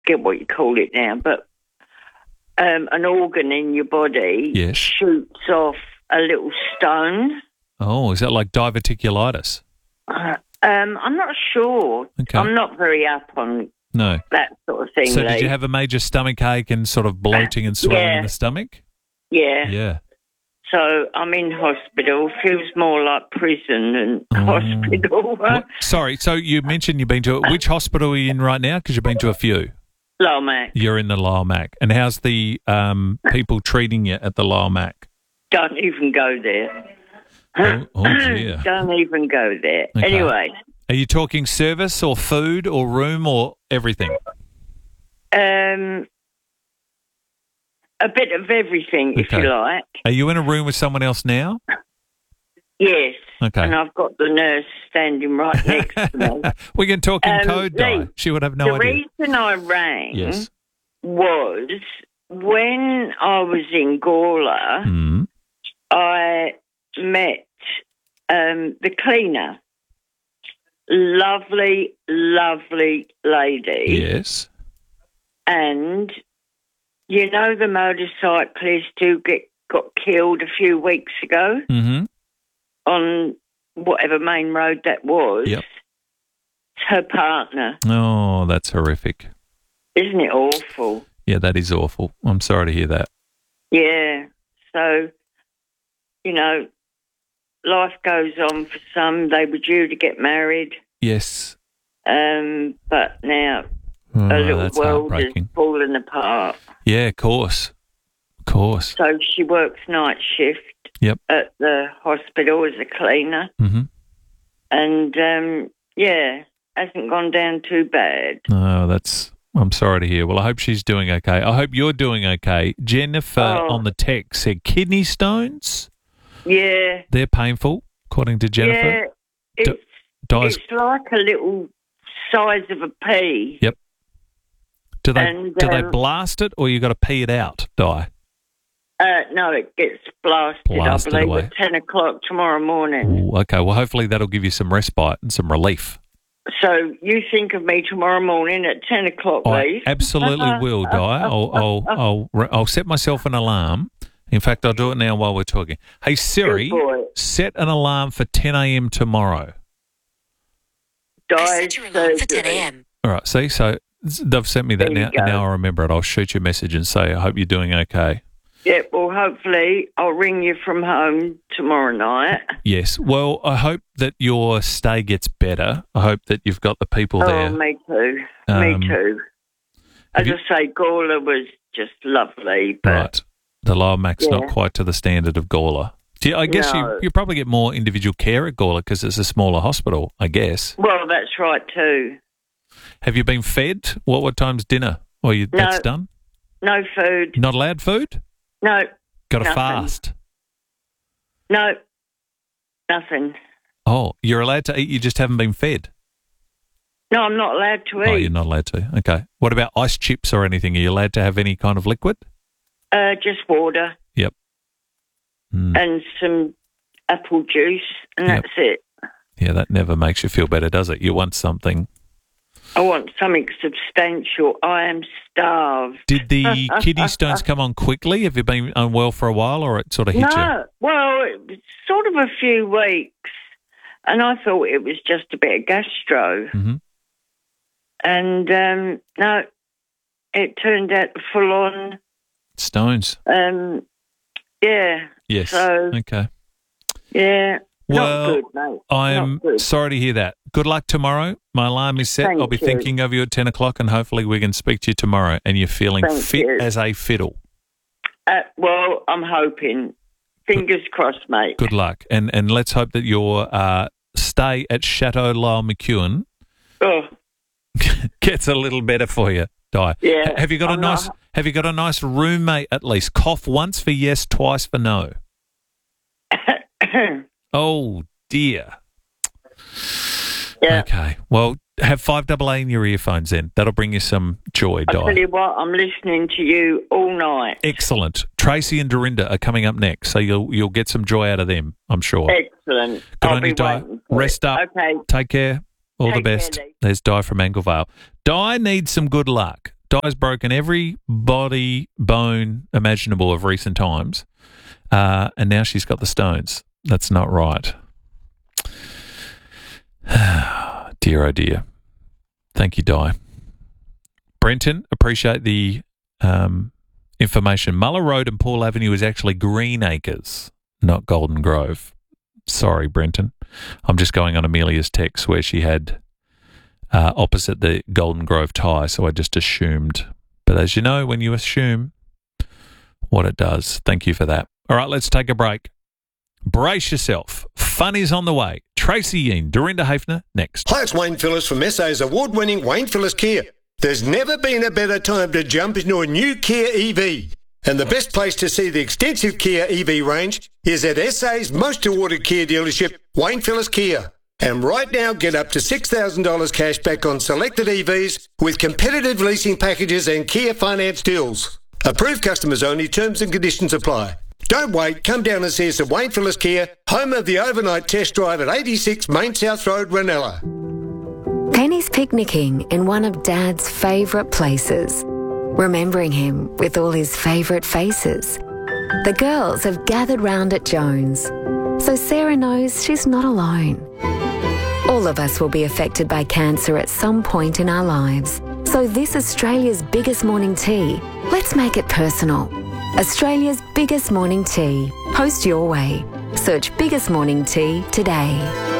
forget what you call it now, but an organ in your body Yes. shoots off a little stone. Oh, is that like diverticulitis? I'm not sure. Okay. I'm not very up on No. that sort of thing. So did Lee. you have a major stomach ache and sort of bloating and swelling in the stomach? Yeah. Yeah. So I'm in hospital. Feels more like prison than hospital. Sorry, so you mentioned you've been to... Which hospital are you in right now? Because you've been to a few. Lomac. You're in the Lyle Mac. And how's the people treating you at the Lyle Mac? Don't even go there. Oh dear. Don't even go there. Okay. Anyway. Are you talking service or food or room or everything? A bit of everything, if you like. Are you in a room with someone else now? Yes. Okay. And I've got the nurse standing right next to me. We can talk in code, Di. Lee, She would have no idea. The reason I rang Yes. was when I was in Gawler, Mm. I met the cleaner. Lovely, lovely lady. Yes. And you know the motorcyclist who got killed a few weeks ago Mm-hmm. on whatever main road that was? Yep. It's her partner. Oh, that's horrific. Isn't it awful? Yeah, that is awful. I'm sorry to hear that. Yeah. So, you know, life goes on for some. They were due to get married. Yes. But now Oh, a little that's world is heartbreaking. falling apart. Yeah, of course. Of course. So she works night shift Yep. at the hospital as a cleaner. Mm-hmm. And, yeah, hasn't gone down too bad. Oh, I'm sorry to hear. Well, I hope she's doing okay. I hope you're doing okay. Jennifer on the text said kidney stones. Yeah. They're painful, according to Jennifer. Yeah, Di's, it's like a little size of a pea. Yep. Do they And, do they blast it or you got to pee it out, Di? No, it gets blasted Blasted I believe, away. at 10 o'clock tomorrow morning. Ooh, okay, well, hopefully that'll give you some respite and some relief. So you think of me tomorrow morning at 10 o'clock, I please? absolutely will, Di. I'll set myself an alarm. In fact, I'll do it now while we're talking. Hey, Siri, Good boy. set an alarm for 10 a.m. tomorrow. Set your alarm for 10 a.m. All right, see? So they've sent me that There now. you go. Now I remember it. I'll shoot you a message and say, I hope you're doing okay. Yeah, well, hopefully I'll ring you from home tomorrow night. Yes. Well, I hope that your stay gets better. I hope that you've got the people there. Oh, me too. Um, Me too. As you- I say, Gawler was just lovely. But Right. The Lyle Mac's not Yeah. quite to the standard of Gawler. I guess No. you probably get more individual care at Gawler because it's a smaller hospital, I guess. Well, that's right too. Have you been fed? What time's dinner? That's done? No food. Not allowed food? No. Got to Nothing. fast? No. Nothing. Oh, you're allowed to eat, you just haven't been fed? No, I'm not allowed to Oh, eat. you're not allowed to. Okay. What about ice chips or anything? Are you allowed to have any kind of liquid? Just water Yep. Mm. and some apple juice, and Yep. that's it. Yeah, that never makes you feel better, does it? You want something. I want something substantial. I am starved. Did the kidney stones come on quickly? Have you been unwell for a while or it sort of hit you? No, well, it was sort of a few weeks, and I thought it was just a bit of gastro. Mm-hmm. And no, it turned out full on. Stones. Yeah. Yes. So Okay. yeah. Well, not good, mate. I'm Not good. sorry to hear that. Good luck tomorrow. My alarm is set. Thank I'll be you. thinking of you at 10 o'clock and hopefully we can speak to you tomorrow and you're feeling Thank fit you. as a fiddle. Well, I'm hoping. Fingers crossed, mate. Good luck. And let's hope that your stay at Chateau Lyle McEwen Oh, gets a little better for you, Di. Yeah, Have you got I'm not- have you got a nice roommate at least? Cough once for yes, twice for no. Oh dear. yeah. Okay. Well, have 5AA in your earphones then. That'll bring you some joy, I tell Di. you what, I'm listening to you all night. Excellent. Tracy and Dorinda are coming up next, so you'll get some joy out of them, I'm sure. Excellent. Good I'll on be you, Di. waiting for Rest it. up. Okay. Take care. All the Take care, best. Lee. There's Di from Anglevale. Di needs some good luck Di's broken every body bone imaginable of recent times, and now she's got the stones. That's not right. Dear, oh dear. Thank you, Di. Brenton, appreciate the information. Muller Road and Paul Avenue is actually Greenacres, not Golden Grove. Sorry, Brenton. I'm just going on Amelia's text where she had opposite the Golden Grove tie, so I just assumed. But as you know, when you assume, what it does. Thank you for that. All right, let's take a break. Brace yourself. Fun is on the way. Tracy Yeen, Dorinda Hafner, next. Hi, it's Wayne Phillips from SA's award-winning Wayne Phillips Kia. There's never been a better time to jump into a new Kia EV. And the best place to see the extensive Kia EV range is at SA's most awarded Kia dealership, Wayne Phillips Kia. And right now, get up to $6,000 cash back on selected EVs with competitive leasing packages and Kia finance deals. Approved customers only, terms and conditions apply. Don't wait, come down and see us at Wayne Phillips Kia, home of the overnight test drive at 86 Main South Road, Ranella. Penny's picnicking in one of Dad's favourite places, remembering him with all his favourite faces. The girls have gathered round at Jones, so Sarah knows she's not alone. All of us will be affected by cancer at some point in our lives. So this Australia's biggest morning tea, let's make it personal. Australia's biggest morning tea. Post your way. Search Biggest Morning Tea today.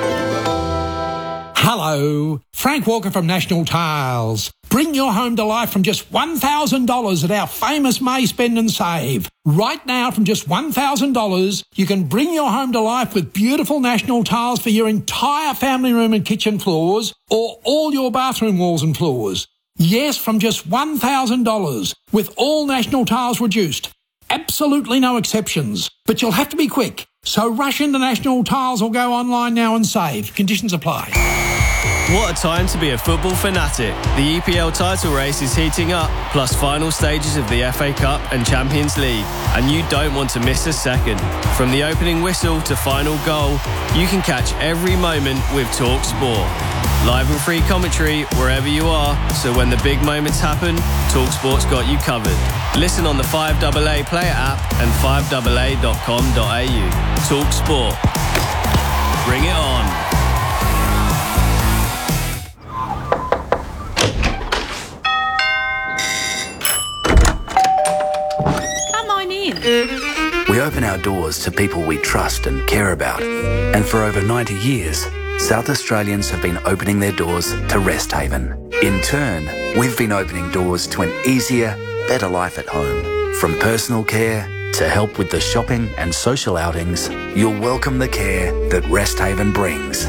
Hello, Frank Walker from National Tiles. Bring your home to life from just $1,000 at our famous May Spend and Save. Right now, from just $1,000, you can bring your home to life with beautiful National Tiles for your entire family room and kitchen floors, or all your bathroom walls and floors. Yes, from just $1,000, with all National Tiles reduced. Absolutely no exceptions. But you'll have to be quick. So rush into National Tiles or go online now and save. Conditions apply. What a time to be a football fanatic. The EPL title race is heating up, plus final stages of the FA Cup and Champions League. And you don't want to miss a second. From the opening whistle to final goal, you can catch every moment with TalkSport. Live and free commentary wherever you are, so when the big moments happen, TalkSport's got you covered. Listen on the 5AA player app and 5AA.com.au. TalkSport. Bring it on. We open our doors to people we trust and care about. And for over 90 years, South Australians have been opening their doors to Rest Haven. In turn, we've been opening doors to an easier, better life at home. From personal care to help with the shopping and social outings, you'll welcome the care that Rest Haven brings.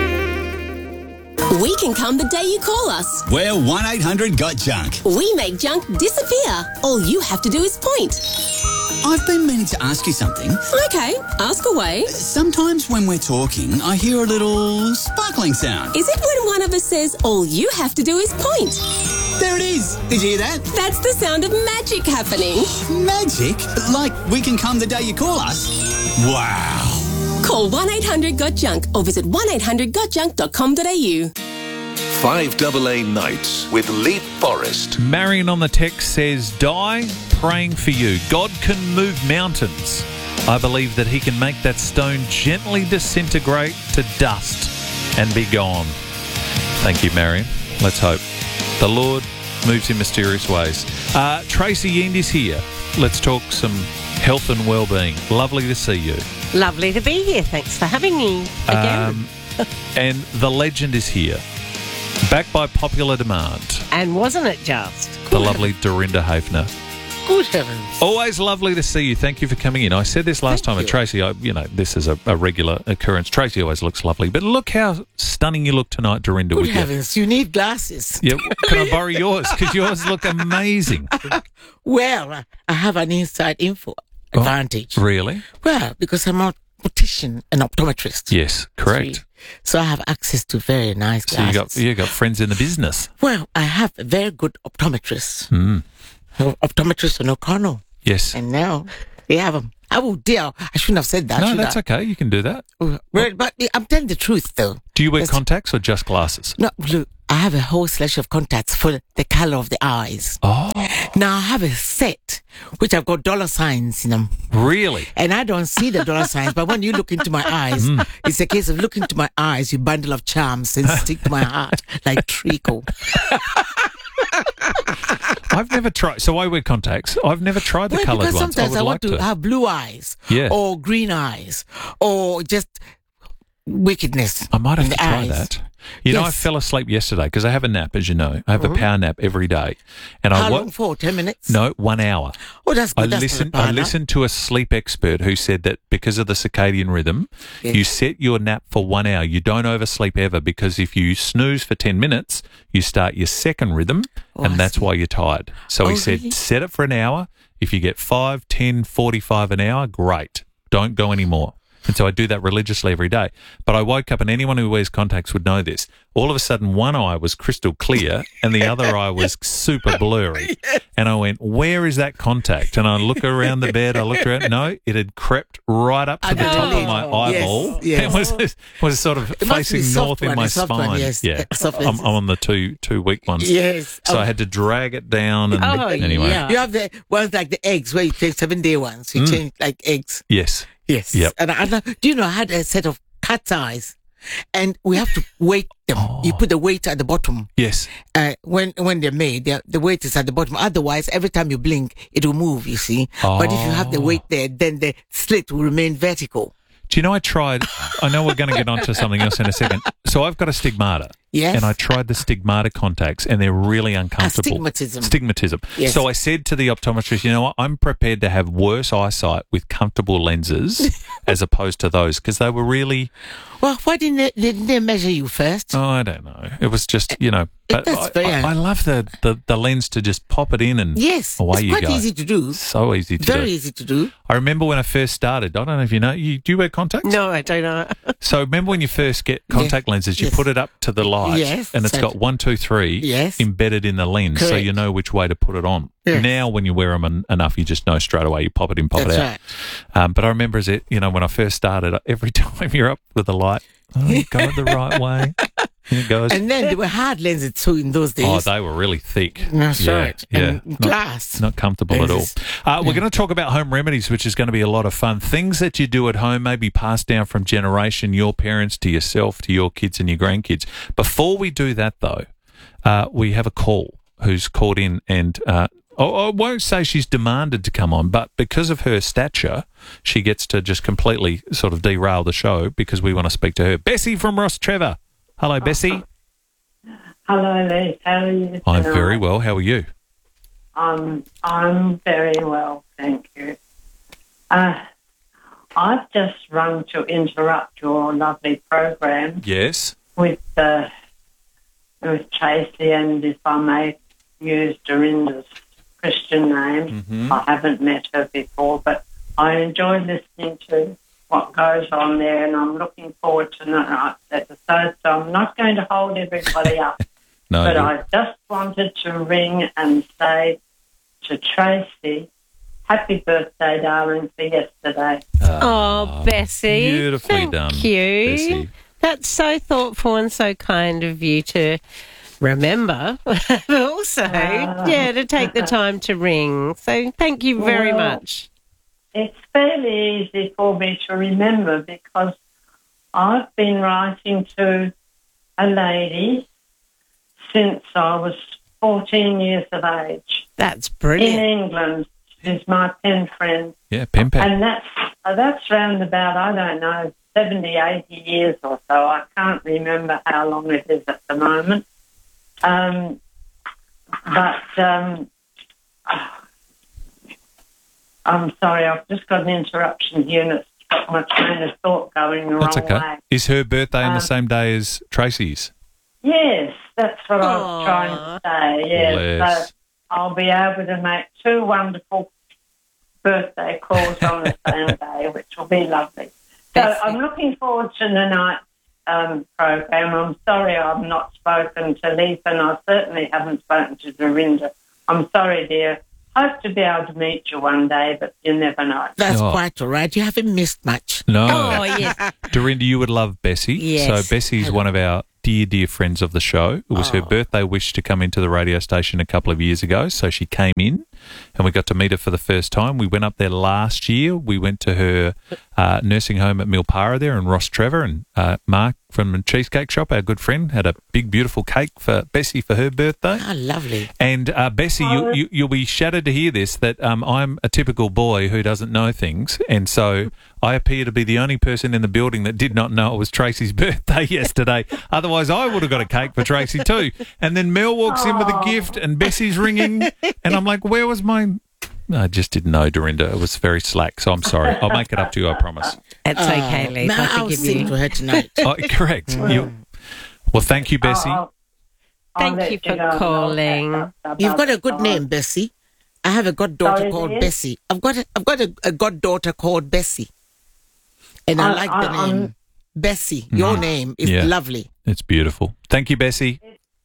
We can come the day you call us. We're 1-800-GOT-JUNK. We make junk disappear. All you have to do is point. I've been meaning to ask you something. Okay, ask away. Sometimes when we're talking, I hear a little sparkling sound. Is it when one of us says, all you have to do is point? There it is. Did you hear that? That's the sound of magic happening. Magic? Like we can come the day you call us? Wow. Call 1-800-GOT-JUNK or visit 1-800-GOTJUNK.com.au. 5AA Nights with Lee Forrest. Marion on the text says, Di, praying for you. God can move mountains. I believe that he can make that stone gently disintegrate to dust and be gone. Thank you, Marion. Let's hope. The Lord moves in mysterious ways. Tracy Yend is here. Let's talk some health and well-being. Lovely to see you. Lovely to be here. Thanks for having me again. And the legend is here. Back by popular demand. And wasn't it just? The lovely Dorinda Hafner. Good heavens. Always lovely to see you. Thank you for coming in. I said this last time, and Tracy, this is a regular occurrence. Tracy always looks lovely. But look how stunning you look tonight, Dorinda. Good heavens, you need glasses. Yeah, can I borrow yours? Because yours look amazing. Well, I have an inside info advantage. Really? Well, because I'm a optician and optometrist. Yes, correct. So I have access to very nice glasses. So you got friends in the business. Well, I have a very good optometrist. Optometrist in O'Connell. Yes. And now they have them. Oh dear, I shouldn't have said that. No, that's okay. You can do that. Well, but I'm telling the truth, though. Do you wear contacts or just glasses? No, look, I have a whole selection of contacts for the color of the eyes. Oh. Now I have a set which I've got dollar signs in them. Really? And I don't see the dollar signs, but when you look into my eyes, it's a case of look into my eyes, you bundle of charms, and stick to my heart like treacle. I've never tried. So I wear contacts. I've never tried the coloured because ones. sometimes I want to have blue eyes, or green eyes, or just wickedness. I might have to try eyes. that. You know, I fell asleep yesterday because I have a nap, as you know. I have a power nap every day. And How long for? 10 minutes? No, 1 hour. Oh, that's good. I listened to a sleep expert who said that because of the circadian rhythm, you set your nap for 1 hour. You don't oversleep ever, because if you snooze for 10 minutes, you start your second rhythm, and that's why you're tired. So he said, set it for an hour. If you get 5, 10, 45 an hour, great. Don't go any more. And so I do that religiously every day. But I woke up, and anyone who wears contacts would know this. All of a sudden, one eye was crystal clear and the other eye was super blurry. And I went, where is that contact? And I look around the bed, I looked around. No, it had crept right up to the top of my eyeball. Yes. It was sort of facing north in my spine. Yeah, I'm on the two weak ones. Yes. So I had to drag it down. And anyway. Yeah. You have the ones like the eggs where you take 7-day ones. You change like eggs. Yes. Yes. Yep. And do you know, I had a set of cat's eyes, and we have to weight them. You put the weight at the bottom. Yes. When they're made, the weight is at the bottom. Otherwise, every time you blink, it will move, you see. But if you have the weight there, then the slit will remain vertical. Do you know, I know we're going to get onto something else in a second. So I've got a stigmata. Yes. And I tried the stigmata contacts, and they're really uncomfortable. Astigmatism. Yes. So I said to the optometrist, you know what, I'm prepared to have worse eyesight with comfortable lenses as opposed to those, because they were really... Well, why didn't they measure you first? Oh, I don't know. It was just, you know... But that's fair. I love the lens to just pop it in and away you go. It's quite easy to do. So easy to do. Very easy to do. I remember when I first started, I don't know if you know, do you wear contacts? No, I don't know. So remember when you first get contact lenses, you put it up to the light, and it's got 1, 2, 3 embedded in the lens, so you know which way to put it on. Yes. Now, when you wear them enough, you just know straight away. You pop it in, pop it out. Right. But I remember, when I first started, every time you're up with the light, go it the right way. Here it goes. And then there were hard lenses too in those days. Oh, they were really thick. That's right. Yeah. And glass. Not comfortable lenses. at all. We're going to talk about home remedies, which is going to be a lot of fun. Things that you do at home, maybe passed down from generation, your parents to yourself, to your kids and your grandkids. Before we do that, though, we have a call who's called in and... I won't say she's demanded to come on, but because of her stature, she gets to just completely sort of derail the show because we want to speak to her. Bessie from Ross Trevor. Hello, Bessie. Hello, Lee. How are you? I'm very well. How are you? I'm very well, thank you. I've just rung to interrupt your lovely program. Yes. With Tracy, and if I may use Dorinda's Christian name. Mm-hmm. I haven't met her before, but I enjoy listening to what goes on there, and I'm looking forward to tonight's episode, so I'm not going to hold everybody up. No, but I just wanted to ring and say to Tracy, happy birthday, darling, for yesterday. Oh, Bessie. Beautifully done. Thank you. Bessie. That's so thoughtful and so kind of you to remember, but also, to take the time to ring. So thank you very much. It's fairly easy for me to remember because I've been writing to a lady since I was 14 years of age. That's brilliant. In England. She's my pen friend. Yeah, pen pal. And that's round about, I don't know, 70, 80 years or so. I can't remember how long it is at the moment. I'm sorry, I've just got an interruption here and it's got my train of thought going the That's wrong okay. way. Is her birthday on the same day as Tracy's? Yes, that's what I was trying to say. Yes. So I'll be able to make 2 wonderful birthday calls on the same day, which will be lovely. So I'm looking forward to tonight's program. I'm sorry I've not spoken to Lisa, and I certainly haven't spoken to Dorinda. I'm sorry, dear. Hope to be able to meet you one day, but you never know. That's quite all right. You haven't missed much. No. Oh, yes. Dorinda, you would love Bessie. Yes. So Bessie's one of our dear, dear friends of the show. It was her birthday wish to come into the radio station a couple of years ago, so she came in and we got to meet her for the first time. We went up there last year. We went to her nursing home at Milpara there, and Ross Trevor and Mark from the Cheesecake Shop, our good friend, had a big, beautiful cake for Bessie for her birthday. Oh, lovely. And Bessie, you'll be shattered to hear this, that I'm a typical boy who doesn't know things, and so I appear to be the only person in the building that did not know it was Tracy's birthday yesterday. Otherwise, I would have got a cake for Tracy too. And then Mel walks in with a gift and Bessie's ringing, and I'm like, where was mine? I just didn't know, Dorinda. It was very slack, so I'm sorry. I'll make it up to you, I promise. It's okay, Lee. I'll sing to her tonight. Oh, correct. Well, thank you, Bessie. Thank you for calling. You've got a good name, Bessie. I have a goddaughter called Bessie. I've got a goddaughter called Bessie, and I like the name Bessie. Your name is lovely. It's beautiful. Thank you, Bessie.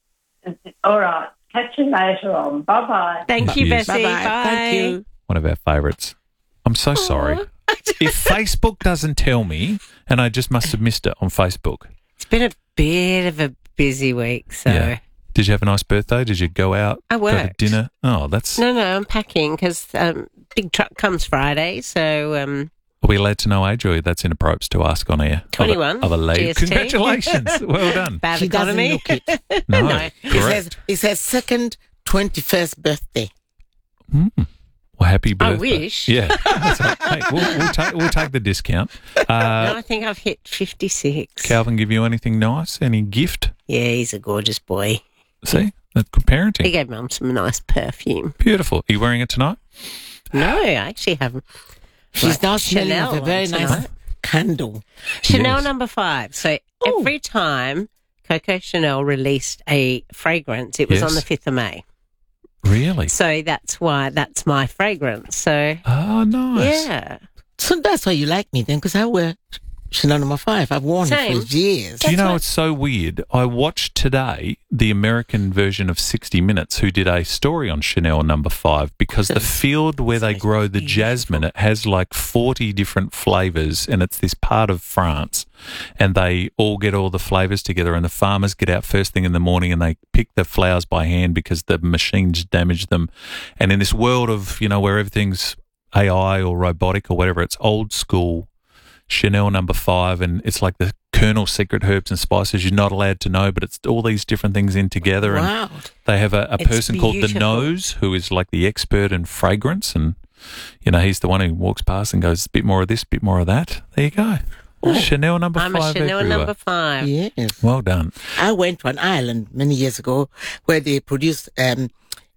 All right. Catch you later on. Bye-bye. Thank you, Bessie. Bye-bye. Bye. Thank you. One of our favourites. I'm so sorry. If Facebook doesn't tell me, and I just must have missed it on Facebook. It's been a bit of a busy week, so... Yeah. Did you have a nice birthday? Did you go out? I worked. Go to dinner? Oh, that's... No, I'm packing because big truck comes Friday, so... Are we allowed to know age, or that's inappropriate to ask on air? 21. Of a lady. GST. Congratulations. Well done. Bad She economy. doesn't look it. No, correct. It's her second 21st birthday. Well, happy birthday. I wish. Yeah. That's right. Hey, we'll take the discount. No, I think I've hit 56. Calvin give you anything nice? Any gift? Yeah, he's a gorgeous boy. See? That's good parenting. He gave Mum some nice perfume. Beautiful. Are you wearing it tonight? No, I actually haven't. She's now smelling Chanel of a very tonight. nice candle. Chanel Yes. number 5. So every time Coco Chanel released a fragrance, it was Yes. on the 5th of May. Really? So that's why that's my fragrance. So Oh, nice. yeah. So that's why you like me then, because I wear Chanel number 5. I've worn Same. it for years. Do you know, it's so weird? I watched today the American version of 60 Minutes, who did a story on Chanel number 5, because the field where they grow the jasmine, it has like 40 different flavours, and it's this part of France, and they all get all the flavours together, and the farmers get out first thing in the morning and they pick the flowers by hand because the machines damage them. And in this world of, where everything's AI or robotic or whatever, it's old school Chanel number 5, and it's like the Colonel Secret Herbs and Spices you're not allowed to know, but it's all these different things in together. Wow. And they have a person called The Nose, who is like the expert in fragrance, and he's the one who walks past and goes, a bit more of this, bit more of that. There you go. Chanel number 5 I'm a Chanel everywhere. number 5. Yes. Well done. I went to an island many years ago where they produced ylang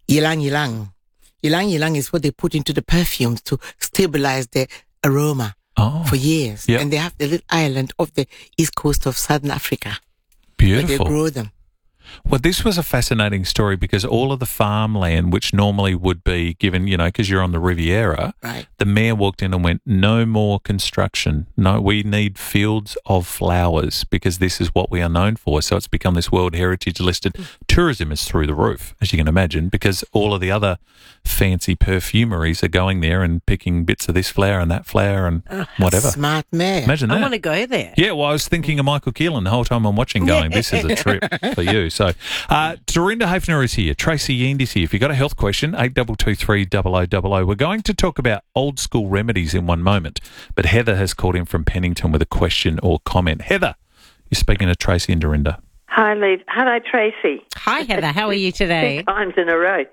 ylang. Ylang ylang is what they put into the perfumes to stabilize the aroma for years. Yep. And they have the little island off the east coast of Southern Africa. Beautiful. Where they grow them. Well, this was a fascinating story because all of the farmland, which normally would be given, because you're on the Riviera, Right. the mayor walked in and went, no more construction. No, we need fields of flowers because this is what we are known for. So it's become this World Heritage listed. Tourism is through the roof, as you can imagine, because all of the other fancy perfumeries are going there and picking bits of this flower and that flower and whatever. Smart mayor. Imagine that. I want to go there. Yeah, well, I was thinking of Michael Keelan the whole time I'm watching going, this is a trip for you. So, Dorinda Hafner is here. Tracy Yend is here. If you've got a health question, 8223 0000. We're going to talk about old school remedies in one moment, but Heather has called in from Pennington with a question or comment. Heather, you're speaking to Tracy and Dorinda. Hi, Lee. Hello, Tracy. Hi, Heather. How are you today? 2 times in a row.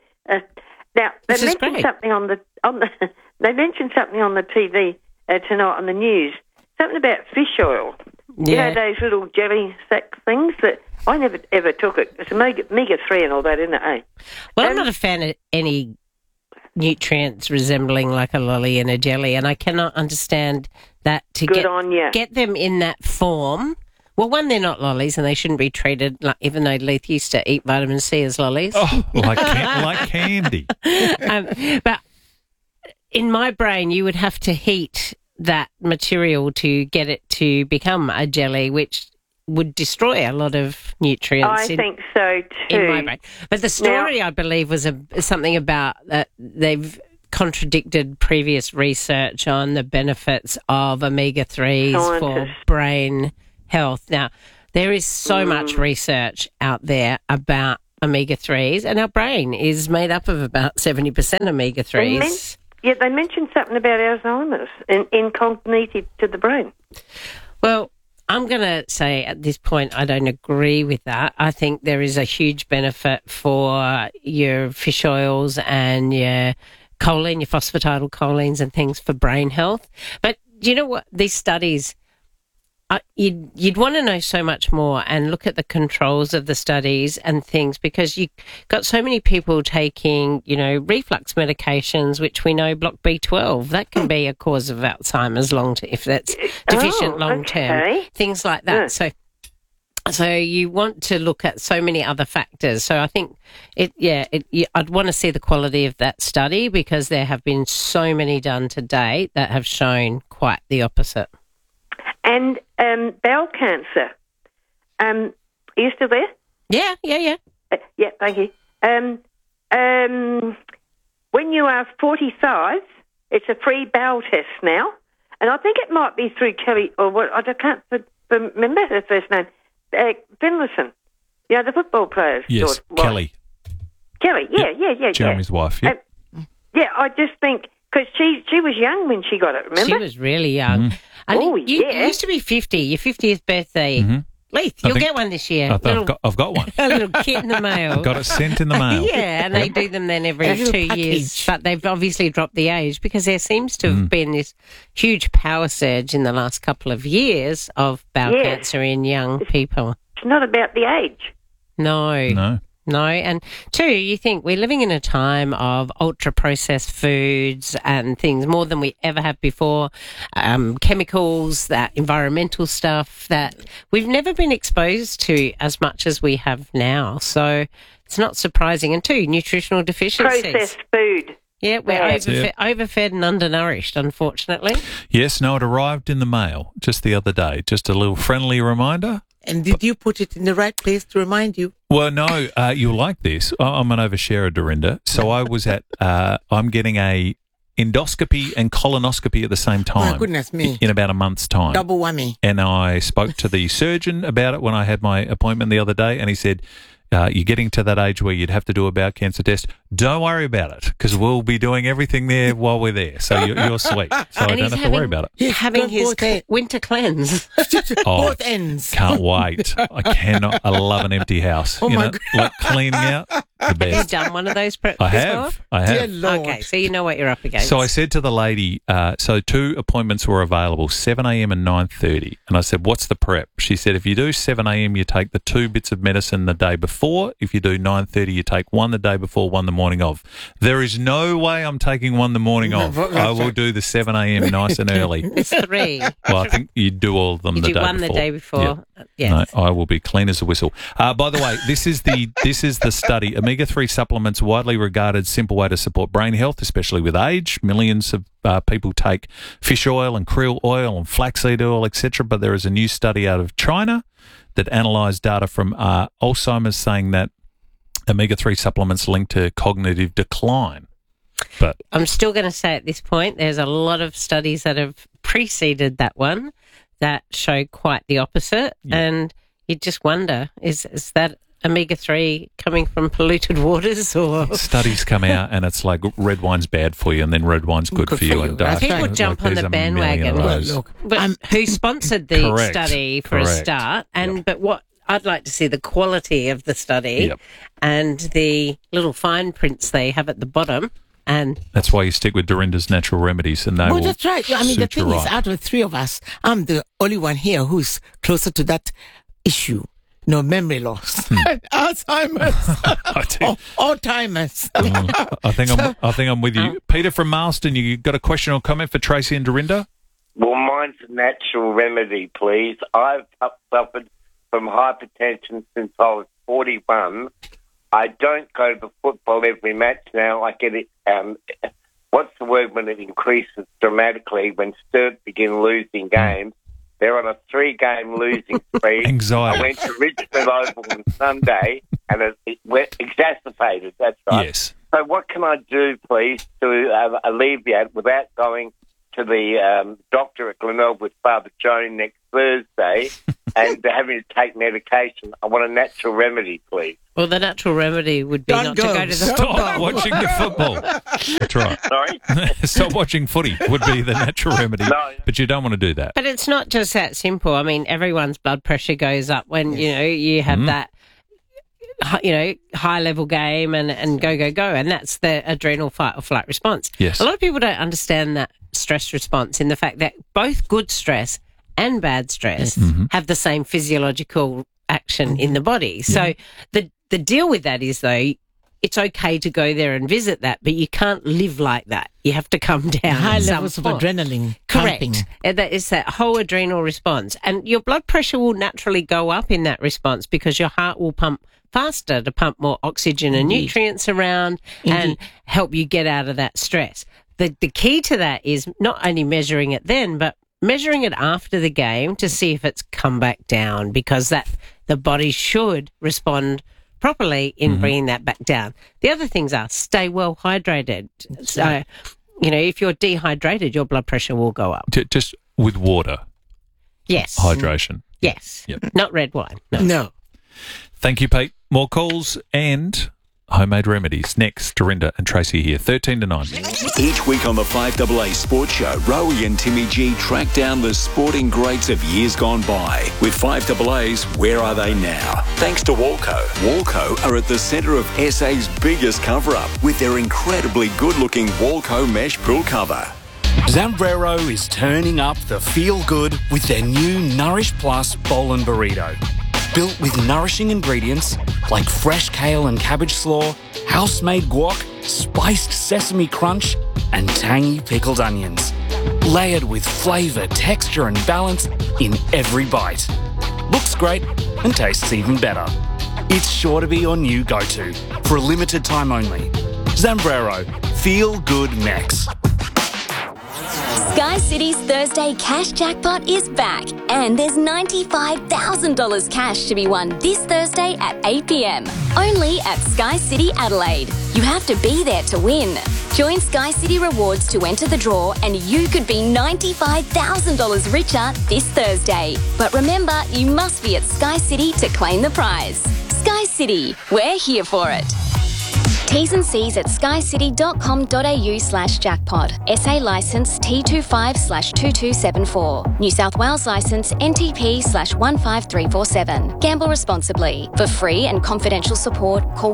Now they This is mentioned great. something on the they mentioned something on the TV tonight on the news. Something about fish oil. Yeah. You know those little jelly sack things that I never ever took it. It's omega-3 and all that, isn't it? Eh? Well, I'm not a fan of any nutrients resembling like a lolly and a jelly, and I cannot understand that to Good on ya. get them in that form. Well, one, they're not lollies, and they shouldn't be treated like, even though Leith used to eat vitamin C as lollies. Oh, like candy. But in my brain, you would have to heat that material to get it to become a jelly, which would destroy a lot of nutrients. I think so too. In my brain. But the story, I believe, was something about that they've contradicted previous research on the benefits of omega-3s for Scientists. brain health. Now, There is so much research out there about omega-3s, and our brain is made up of about 70% omega-3s. They mentioned something about Alzheimer's in cognitive to the brain. Well, I'm going to say at this point I don't agree with that. I think there is a huge benefit for your fish oils and your choline, your phosphatidylcholines and things for brain health. But do you know what? These studies, you'd want to know so much more and look at the controls of the studies and things, because you've got so many people taking, reflux medications, which we know block B12. That can be a cause of Alzheimer's if that's deficient long term. Things like that. Yeah. So you want to look at so many other factors. So I think I'd want to see the quality of that study, because there have been so many done to date that have shown quite the opposite. And bowel cancer. Are you still there? Yeah. Yeah, thank you. When you are 45, it's a free bowel test now. And I think it might be through Kelly, or what, I can't remember her first name. Finlayson, the football players. Yes, Kelly. Kelly, yeah. Jeremy's wife, yeah. I just think, because she was young when she got it, remember? She was really young. Mm. You used to be 50, your 50th birthday. Mm-hmm. Leith, you'll get one this year. I've got one. A little kit in the mail. Got it sent in the mail. Yeah, and they do them then every 2 years. But they've obviously dropped the age, because there seems to have been this huge power surge in the last couple of years of bowel cancer in young people. It's not about the age. No. And two, you think we're living in a time of ultra-processed foods and things more than we ever have before, chemicals, that environmental stuff that we've never been exposed to as much as we have now. So it's not surprising. And two, nutritional deficiencies. Processed food. Yeah, we're overfed and undernourished, unfortunately. Yes, it arrived in the mail just the other day. Just a little friendly reminder. And did you put it in the right place to remind you? Well, no, you'll like this. I'm an oversharer, Dorinda. So I was I'm getting a endoscopy and colonoscopy at the same time. My goodness me. In about a month's time. Double whammy. And I spoke to the surgeon about it when I had my appointment the other day, and he said, you're getting to that age where you'd have to do a bowel cancer test. Don't worry about it, because we'll be doing everything there while we're there. So you're sweet. So I don't have to worry about it. He's having his winter cleanse. Both ends. Can't wait. I love an empty house. Oh my God. Like cleaning out. The best. Have you done one of those preps I have. Dear Lord. Okay, so you know what you're up against. So I said to the lady, so 2 appointments were available, 7 a.m. and 9:30. And I said, what's the prep? She said, if you do 7 a.m., you take the 2 bits of medicine the day before. If you do 9:30, you take one the day before, one the morning of. There is no way I'm taking one the morning of. I will do the 7 a.m. nice and early. It's 3. Well, I think you do all of them the day before. You do one the day before. Yeah. Yes. No, I will be clean as a whistle. By the way, this is the study. Omega-3 supplements, widely regarded simple way to support brain health, especially with age. Millions of people take fish oil and krill oil and flaxseed oil, etc. But there is a new study out of China that analysed data from Alzheimer's, saying that omega-3 supplements linked to cognitive decline. But I'm still going to say at this point, there's a lot of studies that have preceded that one that show quite the opposite. Yeah. And you just wonder, is that omega-3 coming from polluted waters, or studies come out and it's like red wine's bad for you and then red wine's good for you, and people jump on the bandwagon. But who sponsored the study for a start? And but what I'd like to see the quality of the study and the little fine prints they have at the bottom. And that's why you stick with Dorinda's Natural Remedies, and they will. That's right. I mean, the thing is, out of the 3 of us, I'm the only one here who's closer to that issue. No, memory loss, Alzheimer's, Alzheimer's. I think I'm with you, Peter from Marston. You got a question or comment for Tracy and Dorinda? Well, mine's a natural remedy, please. I've suffered from hypertension since I was 41. I don't go to football every match now. I get it. What's the word when it increases dramatically? When Sturt begin losing games, they're on a 3-game losing streak. Anxiety. I went to Richmond Oval on Sunday, and it went exacerbated. That's right. Yes. So what can I do, please, to alleviate without going to the doctor at Glenelg with Father Joan next Thursday, and having to take medication. I want a natural remedy, please. Well, the natural remedy would be not to go to the Stop watching the football. That's right. Sorry? Stop watching footy would be the natural remedy. No. But you don't want to do that. But it's not just that simple. I mean, everyone's blood pressure goes up when, you have that, high-level game and go. And that's the adrenal fight or flight response. Yes. A lot of people don't understand that stress response in the fact that both good stress and bad stress have the same physiological action in the body. So the deal with that is, though, it's okay to go there and visit that, but you can't live like that. You have to come down. High levels of adrenaline. Correct. Pumping. And that is that whole adrenal response. And your blood pressure will naturally go up in that response because your heart will pump faster to pump more oxygen and nutrients around and help you get out of that stress. The key to that is not only measuring it then, but measuring it after the game to see if it's come back down, because the body should respond properly in bringing that back down. The other things are stay well hydrated. So, if you're dehydrated, your blood pressure will go up. Just with water? Yes. Hydration? Yes. Yep. Not red wine. No. Thank you, Pete. More calls and homemade remedies. Next, Dorinda and Tracy here, 13 to 9. Each week on the 5AA Sports Show, Rowie and Timmy G track down the sporting greats of years gone by. With 5AA's Where Are They Now? Thanks to Walco. Walco are at the centre of SA's biggest cover-up with their incredibly good-looking Walco mesh pool cover. Zambrero is turning up the feel-good with their new Nourish Plus Bowl and Burrito. Built with nourishing ingredients like fresh kale and cabbage slaw, house-made guac, spiced sesame crunch, and tangy pickled onions. Layered with flavour, texture and balance in every bite. Looks great and tastes even better. It's sure to be your new go-to for a limited time only. Zambrero, feel good Mex. Sky City's Thursday Cash Jackpot is back, and there's $95,000 cash to be won this Thursday at 8 p.m. only at Sky City Adelaide. You have to be there to win. Join Sky City Rewards to enter the draw, and you could be $95,000 richer this Thursday. But remember, you must be at Sky City to claim the prize. Sky City, we're here for it. T's and C's at skycity.com.au/jackpot. SA licence T25/2274. New South Wales licence NTP/15347. Gamble responsibly. For free and confidential support, call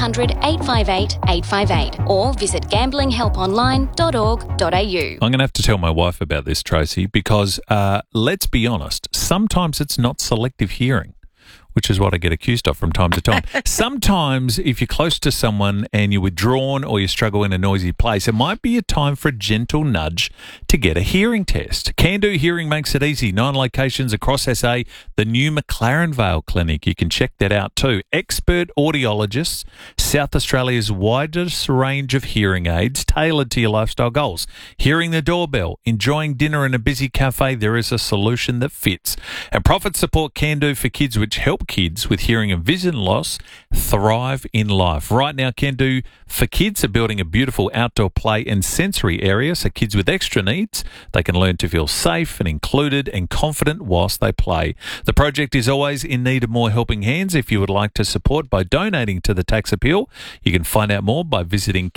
1-800-858-858 or visit gamblinghelponline.org.au. I'm going to have to tell my wife about this, Tracy, because let's be honest, sometimes it's not selective hearing, which is what I get accused of from time to time. Sometimes if you're close to someone and you're withdrawn or you struggle in a noisy place, it might be a time for a gentle nudge to get a hearing test. Can Do Hearing makes it easy. 9 locations across SA. The new McLaren Vale Clinic. You can check that out too. Expert audiologists, South Australia's widest range of hearing aids tailored to your lifestyle goals. Hearing the doorbell, enjoying dinner in a busy cafe, there is a solution that fits. And Profit Support Can Do for Kids, which help kids with hearing and vision loss thrive in life. Right now, Can Do for Kids are building a beautiful outdoor play and sensory area so kids with extra needs, they can learn to feel safe and included and confident whilst they play. The project is always in need of more helping hands. If you would like to support by donating to the tax appeal, you can find out more by visiting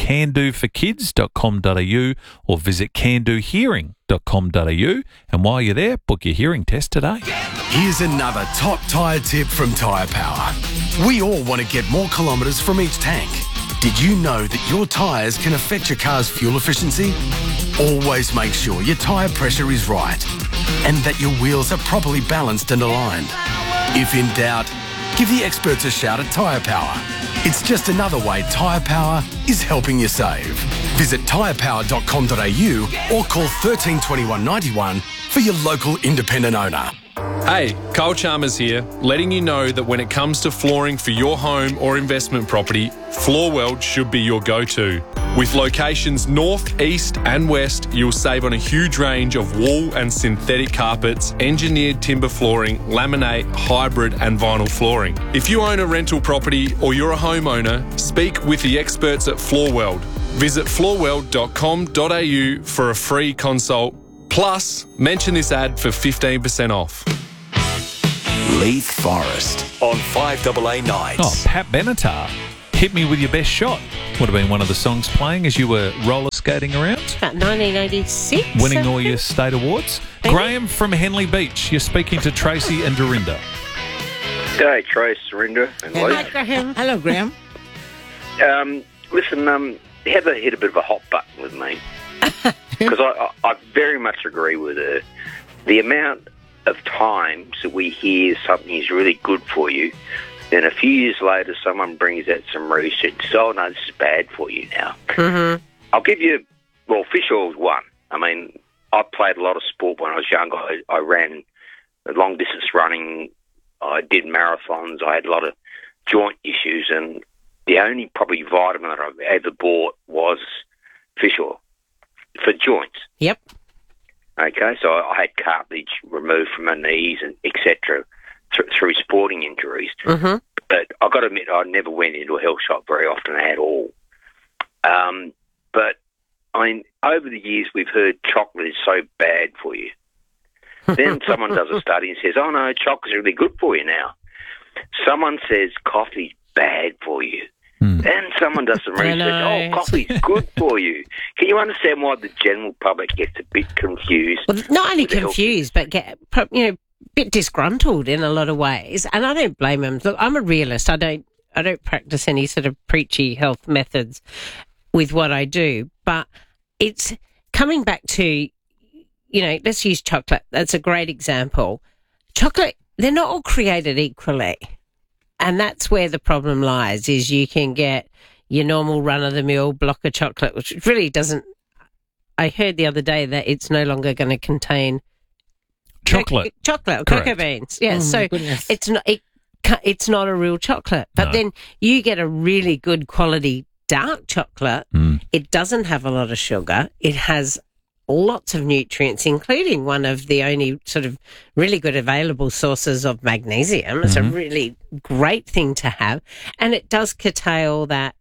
candoforkids.com.au or visit candohearing.com.au. And while you're there, book your hearing test today. Here's another top tyre tip from Tyre Power. We all want to get more kilometres from each tank. Did you know that your tyres can affect your car's fuel efficiency? Always make sure your tyre pressure is right and that your wheels are properly balanced and aligned. If in doubt, give the experts a shout at Tyre Power. It's just another way Tyre Power is helping you save. Visit tyrepower.com.au or call 13 21 91 for your local independent owner. Hey, Carl Chalmers here, letting you know that when it comes to flooring for your home or investment property, Floorweld should be your go-to. With locations north, east and west, you'll save on a huge range of wool and synthetic carpets, engineered timber flooring, laminate, hybrid and vinyl flooring. If you own a rental property or you're a homeowner, speak with the experts at Floorweld. Visit floorweld.com.au for a free consult. Plus, mention this ad for 15% off. Leith Forest on 5AA Nights. Oh, Pat Benatar, Hit Me With Your Best Shot would have been one of the songs playing as you were roller skating around. About 1986. Winning all your state awards. Graham from Henley Beach, you're speaking to Tracy and Dorinda. G'day, Trace, Dorinda, and Lee. Hi, Graham. Hello, Graham. Listen, Heather hit a bit of a hot button with me because I very much agree with her. The amount of times that we hear something is really good for you, then a few years later someone brings out some research, so no, this is bad for you now. Mm-hmm. I'll give you, well, fish oil's one. I mean, I played a lot of sport when I was young. I ran long distance running. I did marathons. I had a lot of joint issues, and the only probably vitamin that I've ever bought was fish oil for joints. Yep. Okay, so I had cartilage removed from my knees and etc. Through sporting injuries. Mm-hmm. But I've got to admit, I never went into a health shop very often at all. But I mean, over the years, we've heard chocolate is so bad for you. Then someone does a study and says, oh, no, chocolate's really good for you now. Someone says coffee's bad for you. Then someone does some research, oh, coffee's good for you. Can you understand why the general public gets a bit confused? Well, not only confused, but get, a bit disgruntled in a lot of ways. And I don't blame them. Look, I'm a realist. I don't practice any sort of preachy health methods with what I do. But it's coming back to, let's use chocolate. That's a great example. Chocolate, they're not all created equally. And that's where the problem lies, is you can get your normal run-of-the-mill block of chocolate, which really doesn't... I heard the other day that it's no longer going to contain... Chocolate. Cocoa beans. Yeah, so it's not a real chocolate. But then you get a really good quality dark chocolate. It doesn't have a lot of sugar. It has lots of nutrients, including one of the only sort of really good available sources of magnesium. It's a really great thing to have. And it does curtail that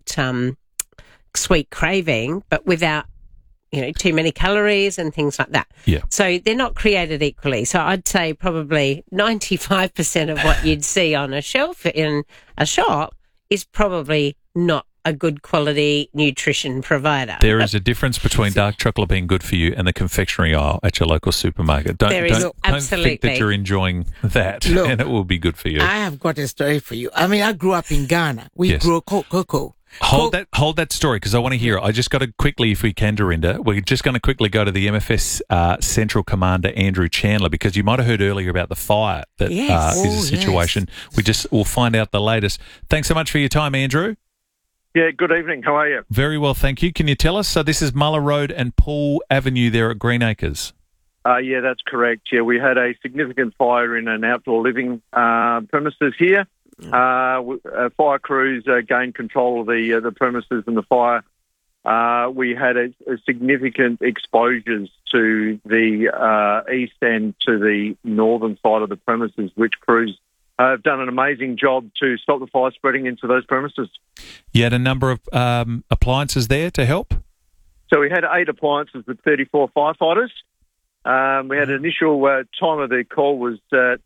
sweet craving, but without, too many calories and things like that. Yeah. So they're not created equally. So I'd say probably 95% of what you'd see on a shelf in a shop is probably not a good quality nutrition provider. There is a difference between dark chocolate being good for you and the confectionery aisle at your local supermarket. Don't think that you're enjoying that and it will be good for you. I have got a story for you. I mean, I grew up in Ghana. We grow cocoa. Hold that story because I want to hear it. I just got to quickly, if we can, Dorinda, we're just going to quickly go to the MFS Central Commander, Andrew Chandler, because you might have heard earlier about the fire that is a situation. Yes. We'll find out the latest. Thanks so much for your time, Andrew. Yeah, good evening. How are you? Very well, thank you. Can you tell us? So this is Muller Road and Poole Avenue there at Greenacres. Yeah, that's correct. Yeah, we had a significant fire in an outdoor living premises here. Fire crews gained control of the premises and the fire. We had a significant exposures to the east and to the northern side of the premises, which crews have done an amazing job to stop the fire spreading into those premises. You had a number of appliances there to help? So we had 8 appliances with 34 firefighters. We had an initial time of the call was at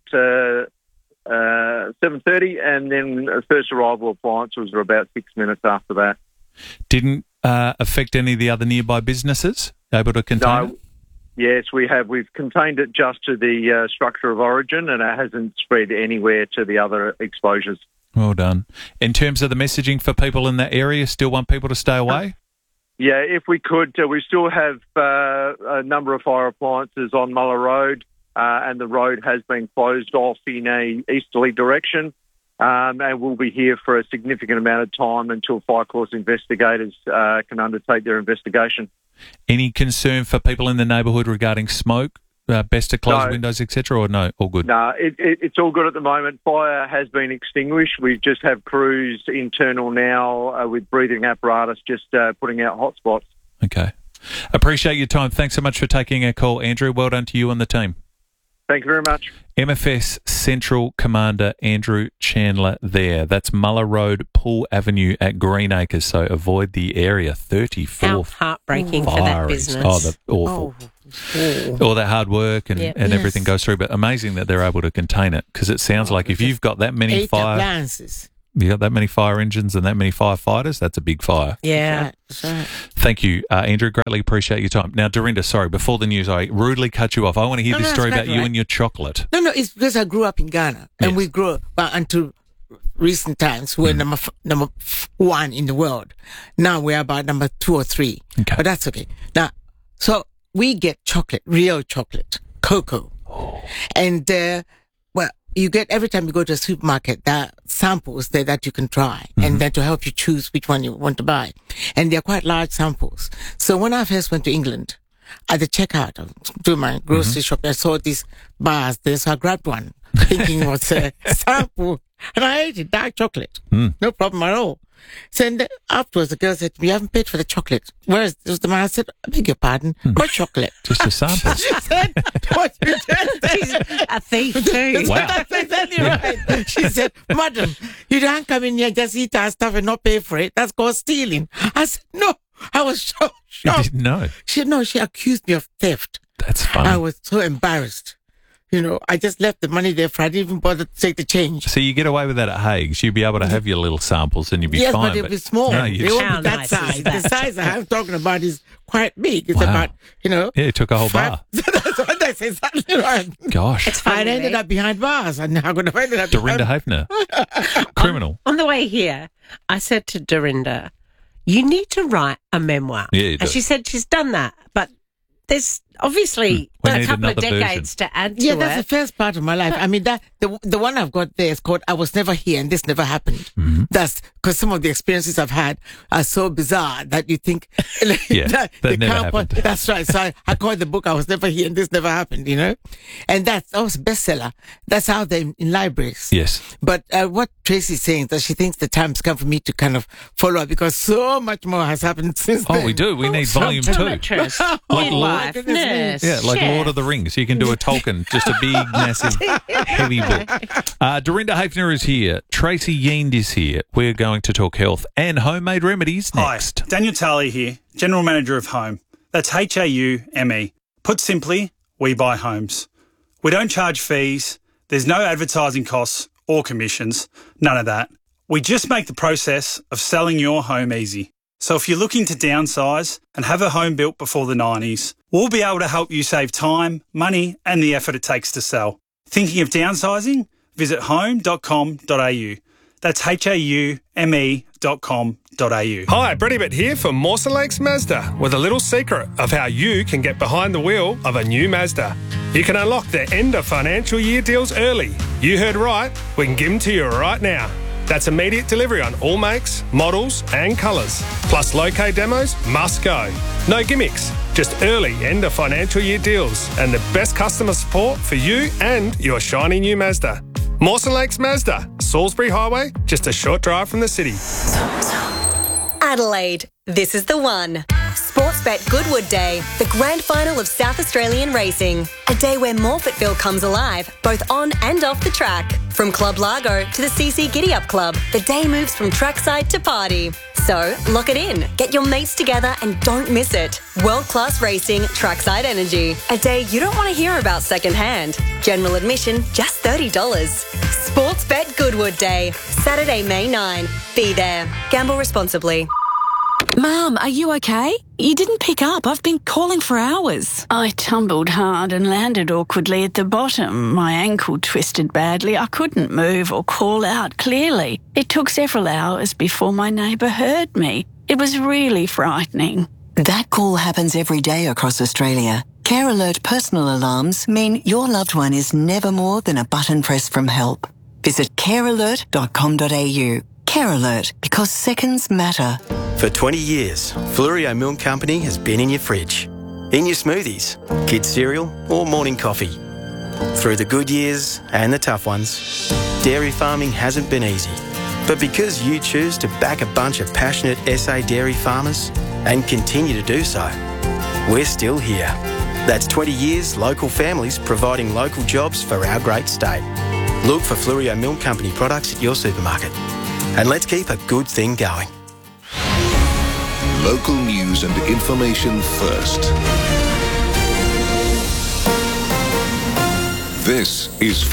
7:30, and then first arrival appliances were about 6 minutes after that. Didn't affect any of the other nearby businesses? Able to contain it? Yes, we have. We've contained it just to the structure of origin, and it hasn't spread anywhere to the other exposures. Well done. In terms of the messaging for people in that area, still want people to stay away? Yeah, if we could. We still have a number of fire appliances on Muller Road, and the road has been closed off in a easterly direction, and we'll be here for a significant amount of time until fire course investigators can undertake their investigation. Any concern for people in the neighbourhood regarding smoke? Best to close windows, etc., or no? All good? No, it's all good at the moment. Fire has been extinguished. We just have crews internal now with breathing apparatus just putting out hotspots. Okay. Appreciate your time. Thanks so much for taking our call, Andrew. Well done to you and the team. Thank you very much. MFS Central Commander Andrew Chandler there. That's Muller Road, Poole Avenue at Greenacres, so avoid the area. 34 How heartbreaking for that business. Oh, awful. all that hard work and Yes. everything goes through. But amazing that they're able to contain it, because it sounds like if you've got that many 8 fire, appliances. you got that many fire engines and that many firefighters, that's a big fire. Yeah. That's right. Thank you, Andrew. Greatly appreciate your time. Now, Dorinda, sorry, before the news, I rudely cut you off. I want to hear No, this no, story that's about quite you right. and your chocolate. No, it's because I grew up in Ghana, and Yes. we grew up until recent times. We're number one in the world. Now we're about number 2 or 3. Okay. But that's okay. Now, so we get chocolate, real chocolate, cocoa. And, well, you get, every time you go to a supermarket, there are samples there that you can try, and then to help you choose which one you want to buy. And they're quite large samples. So when I first went to England, at the checkout to my grocery shop, I saw these bars there, so I grabbed one, thinking it was a sample, and I ate it, dark chocolate. No problem at all. So and afterwards, the girl said, "You haven't paid for the chocolate. Where is the man?" I said, "I beg your pardon, what chocolate?" Just a sample. She said, "What you just She's a thief too. Wow. That's exactly right. She said, "Madam, you don't come in here, just eat our stuff and not pay for it. That's called stealing." I said, "No." I was so You shocked. didn't know. She accused me of theft. That's funny. I was so embarrassed. You know, I just left the money there for I didn't even bother to take the change. So you get away with that at Hague's. You'd be able to have your little samples and you'd be Yes, fine. but it'll be small. No, They you won't How be that nice is size. that? The size I'm talking about is quite big. It's Wow. about, you know. Yeah, it took a whole bar. That's what that's exactly right. Gosh. It's funny. I ended up behind bars. And how could I ended up behind Dorinda Hafner. Criminal. On the way here, I said to Dorinda, "You need to write a memoir." Yeah, you do. And she said she's done that, but there's obviously We a need couple of another decades to add to Yeah, it. that's the first part of my life. I mean, that the one I've got there is called "I Was Never Here and This Never Happened." That's because some of the experiences I've had are so bizarre that you think, Yeah, that they never can't happened. That's right. So I called the book "I Was Never Here and This Never Happened." You know, and that was a bestseller. That's out there in libraries. Yes. But what Tracy's saying is that she thinks the time's come for me to kind of follow up because so much more has happened since then. Oh, we do. We need volume 2. Optometrist, Like midwife, goodness me. nurse, Yeah, like chef. Lord of the Rings. You can do a Tolkien, just a big, massive, heavy book. Dorinda Hafner is here. Tracy Yeend is here. We're going to talk health and homemade remedies next. Hi, Daniel Tarley here, General Manager of Home. That's HAUME. Put simply, we buy homes. We don't charge fees. There's no advertising costs or commissions. None of that. We just make the process of selling your home easy. So if you're looking to downsize and have a home built before the 90s, we'll be able to help you save time, money and the effort it takes to sell. Thinking of downsizing? Visit home.com.au. That's HAUME.com.au. Hi, Brady Bitt here for Mawson Lakes Mazda with a little secret of how you can get behind the wheel of a new Mazda. You can unlock their end of financial year deals early. You heard right, we can give them to you right now. That's immediate delivery on all makes, models and colours. Plus low-K demos must go. No gimmicks, just early end of financial year deals and the best customer support for you and your shiny new Mazda. Mawson Lakes Mazda, Salisbury Highway, just a short drive from the city. Adelaide, this is the one. Sportsbet Goodwood Day, the grand final of South Australian racing. A day where Morfettville comes alive, both on and off the track. From Club Largo to the CC Giddy Up Club, the day moves from trackside to party. So, lock it in, get your mates together and don't miss it. World-class racing, trackside energy. A day you don't want to hear about secondhand. General admission, just $30. Sportsbet Goodwood Day, Saturday, May 9. Be there. Gamble responsibly. Mum, are you okay? You didn't pick up. I've been calling for hours. I tumbled hard and landed awkwardly at the bottom. My ankle twisted badly. I couldn't move or call out clearly. It took several hours before my neighbour heard me. It was really frightening. That call happens every day across Australia. Care Alert personal alarms mean your loved one is never more than a button press from help. Visit carealert.com.au. Care Alert, because seconds matter. For 20 years, Flurio Milk Company has been in your fridge, in your smoothies, kids' cereal or morning coffee. Through the good years and the tough ones, dairy farming hasn't been easy. But because you choose to back a bunch of passionate SA dairy farmers and continue to do so, we're still here. That's 20 years local families providing local jobs for our great state. Look for Flurio Milk Company products at your supermarket. And let's keep a good thing going. Local news and information first. This is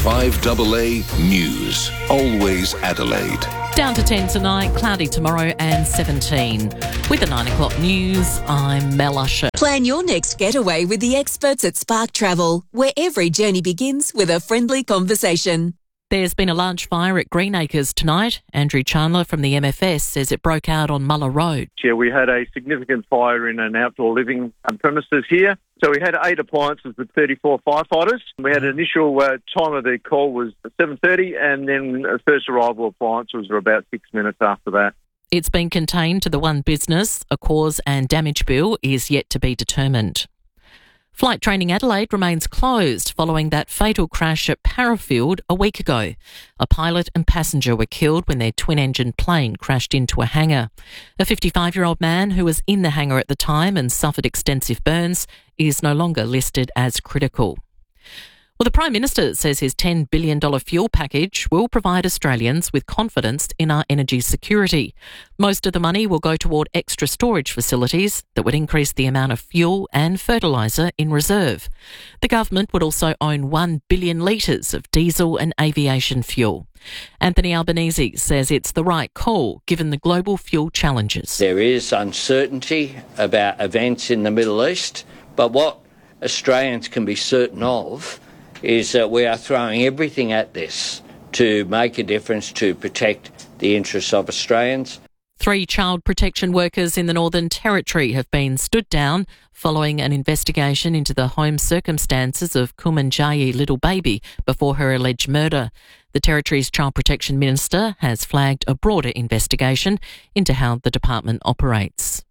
5AA News. Always Adelaide. Down to 10 tonight, cloudy tomorrow and 17. With the 9 o'clock news, I'm Mel Usher. Plan your next getaway with the experts at Spark Travel, where every journey begins with a friendly conversation. There's been a large fire at Greenacres tonight. Andrew Chandler from the MFS says it broke out on Muller Road. Yeah, we had a significant fire in an outdoor living premises here. So we had 8 appliances with 34 firefighters. We had an initial time of the call was 7:30, and then first arrival appliances were about 6 minutes after that. It's been contained to the one business. A cause and damage bill is yet to be determined. Flight Training Adelaide remains closed following that fatal crash at Parafield a week ago. A pilot and passenger were killed when their twin-engine plane crashed into a hangar. A 55-year-old man who was in the hangar at the time and suffered extensive burns is no longer listed as critical. Well, the Prime Minister says his $10 billion fuel package will provide Australians with confidence in our energy security. Most of the money will go toward extra storage facilities that would increase the amount of fuel and fertiliser in reserve. The government would also own 1 billion litres of diesel and aviation fuel. Anthony Albanese says it's the right call given the global fuel challenges. There is uncertainty about events in the Middle East, but what Australians can be certain of is that we are throwing everything at this to make a difference to protect the interests of Australians. 3 child protection workers in the Northern Territory have been stood down following an investigation into the home circumstances of Kumanjayi little baby before her alleged murder. The Territory's Child Protection Minister has flagged a broader investigation into how the department operates.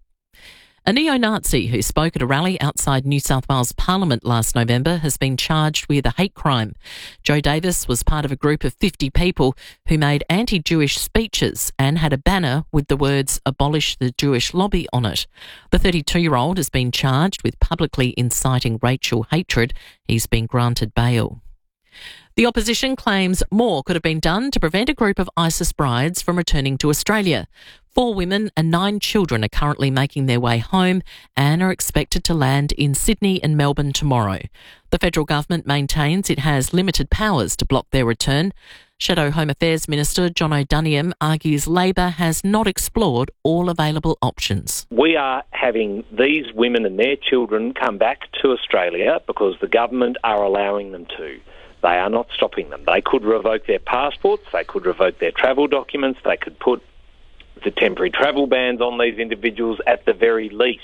A neo-Nazi who spoke at a rally outside New South Wales Parliament last November has been charged with a hate crime. Joe Davis was part of a group of 50 people who made anti-Jewish speeches and had a banner with the words "Abolish the Jewish Lobby" on it. The 32-year-old has been charged with publicly inciting racial hatred. He's been granted bail. The opposition claims more could have been done to prevent a group of ISIS brides from returning to Australia. 4 women and 9 children are currently making their way home and are expected to land in Sydney and Melbourne tomorrow. The federal government maintains it has limited powers to block their return. Shadow Home Affairs Minister John O'Duniam argues Labor has not explored all available options. We are having these women and their children come back to Australia because the government are allowing them to. They are not stopping them. They could revoke their passports, they could revoke their travel documents, they could put the temporary travel bans on these individuals at the very least.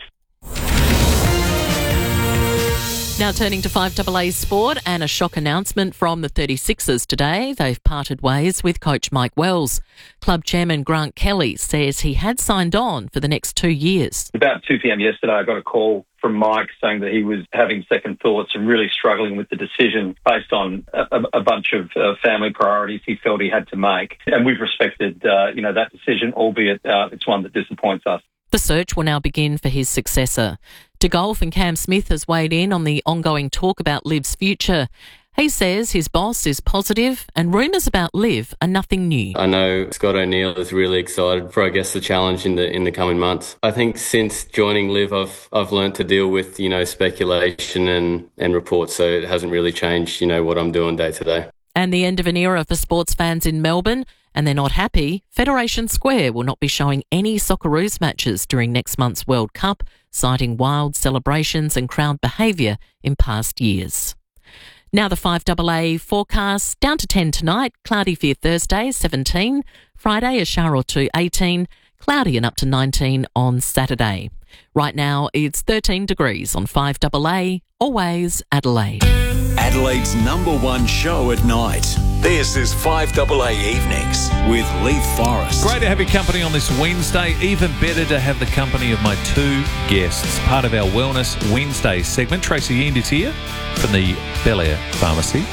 Now turning to 5AA Sport and a shock announcement from the 36ers today. They've parted ways with coach Mike Wells. Club chairman Grant Kelly says he had signed on for the next 2 years. About 2 p.m. yesterday, I got a call from Mike saying that he was having second thoughts and really struggling with the decision based on a bunch of family priorities he felt he had to make. And we've respected, that decision, albeit it's one that disappoints us. The search will now begin for his successor. To Golf and Cam Smith has weighed in on the ongoing talk about Liv's future. He says his boss is positive and rumours about Liv are nothing new. I know Scott O'Neill is really excited for, the challenge in the coming months. I think since joining Liv, I've learnt to deal with, speculation and reports, so it hasn't really changed, what I'm doing day to day. And the end of an era for sports fans in Melbourne, and they're not happy. Federation Square will not be showing any Socceroos matches during next month's World Cup, citing wild celebrations and crowd behaviour in past years. Now the 5AA forecast, down to 10 tonight, cloudy for your Thursday, 17. Friday, a shower or two, 18. Cloudy and up to 19 on Saturday. Right now, it's 13 degrees on 5AA, always Adelaide. Adelaide's #1 show at night. This is 5AA Evenings with Leith Forrest. Great to have your company on this Wednesday. Even better to have the company of my 2 guests. Part of our Wellness Wednesday segment. Tracy Eend is here from the Bel Air Pharmacy.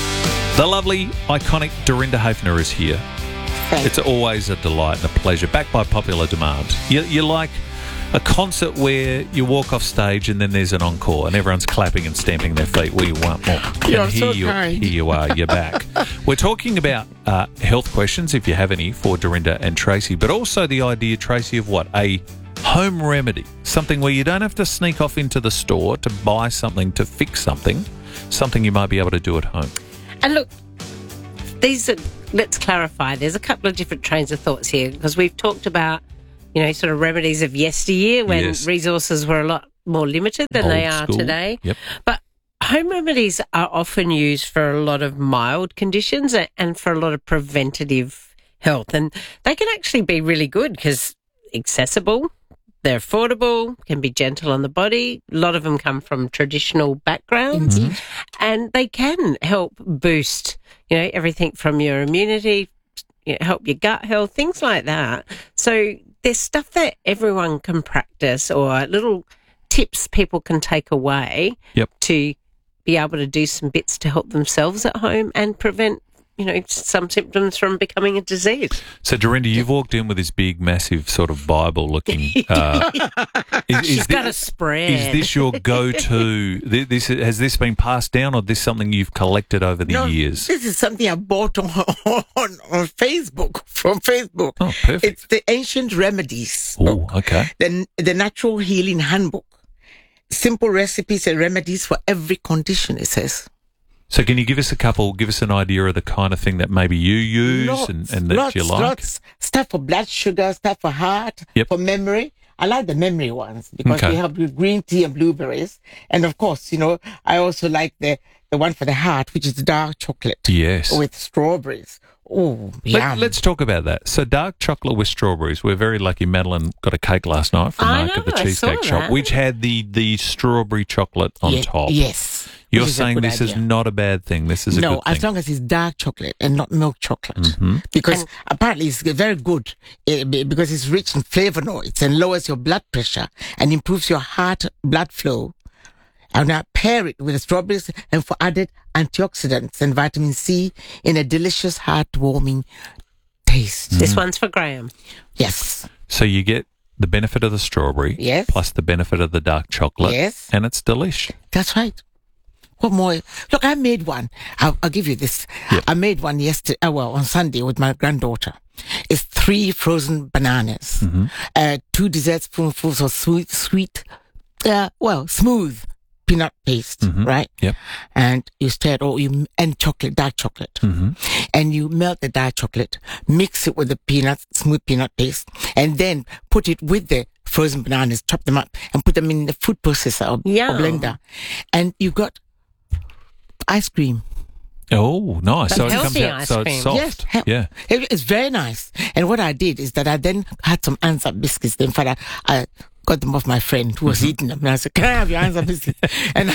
The lovely, iconic Dorinda Hafner is here. It's always a delight and a pleasure. Backed by popular demand. You like a concert where you walk off stage and then there's an encore and everyone's clapping and stamping their feet. We want more. You're so kind. Here you are. You're back. We're talking about health questions, if you have any, for Dorinda and Tracy, but also the idea, Tracy, of what? A home remedy. Something where you don't have to sneak off into the store to buy something to fix something you might be able to do at home. And look, let's clarify. There's a couple of different trains of thoughts here, because we've talked about, sort of remedies of yesteryear when resources were a lot more limited than they are today. Yep. But home remedies are often used for a lot of mild conditions and for a lot of preventative health. And they can actually be really good because accessible, they're affordable, can be gentle on the body. A lot of them come from traditional backgrounds. Indeed. And they can help boost, everything from your immunity, help your gut health, things like that. So there's stuff that everyone can practice, or little tips people can take away to be able to do some bits to help themselves at home and prevent, some symptoms from becoming a disease. So, Dorinda, you've walked in with this big, massive sort of Bible-looking... She's got a spread. Is this your go-to? Has this been passed down, or this something you've collected over the years? This is something I bought on Facebook, from Facebook. Oh, perfect. It's the Ancient Remedies. Oh, okay. The Natural Healing Handbook. Simple recipes and remedies for every condition, it says. So can you give us an idea of the kind of thing that maybe you use and that you like? Lots. Stuff for blood sugar, stuff for heart, for memory. I like the memory ones because they help with green tea and blueberries. And of course, I also like the one for the heart, which is dark chocolate. Yes. With strawberries. Oh, yum. Let's talk about that. So dark chocolate with strawberries. We're very lucky. Madeline got a cake last night from Mark at the Cheesecake Shop, which had the strawberry chocolate on top. Yes. You're saying this is not a bad thing. This is a good thing. No, as long as it's dark chocolate and not milk chocolate. Mm-hmm. Because apparently it's very good because it's rich in flavonoids and lowers your blood pressure and improves your heart blood flow. And now pair it with the strawberries and for added antioxidants and vitamin C in a delicious, heartwarming taste. This one's for Graham. Yes. So you get the benefit of the strawberry, plus the benefit of the dark chocolate, and it's delish. That's right. What more? Look, I made one. I'll give you this. Yep. I made one yesterday, on Sunday with my granddaughter. It's 3 frozen bananas, 2 dessert spoonfuls of smooth peanut paste, right? Yep. And you stir it all, and dark chocolate. And you melt the dark chocolate, mix it with the smooth peanut paste, and then put it with the frozen bananas, chop them up, and put them in the food processor or blender. And you got ice cream. Oh, nice. So it comes out so it's soft. Yes. It's very nice. And what I did is that I then had some Anzac biscuits. In fact, I got them off my friend who was eating them. And I said, can I have your Anzac biscuits? And